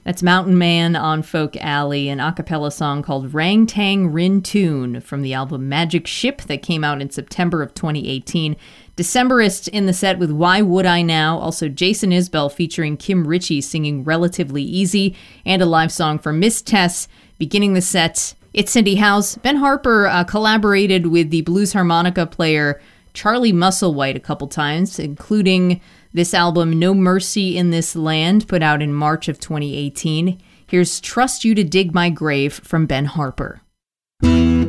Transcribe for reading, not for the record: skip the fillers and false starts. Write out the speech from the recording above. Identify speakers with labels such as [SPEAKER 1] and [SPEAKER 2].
[SPEAKER 1] That's Mountain Man on Folk Alley, an a cappella song called Rang Tang Rin Tune from the album Magic Ship that came out in September of 2018. Decemberist in the set with Why Would I Now, also Jason Isbell featuring Kim Ritchie singing Relatively Easy, and a live song from Miss Tess. Beginning the set, it's Cindy Howes. Ben Harper collaborated with the blues harmonica player Charlie Musselwhite a couple times, including this album, No Mercy in This Land, put out in March of 2018. Here's Trust You to Dig My Grave from Ben Harper.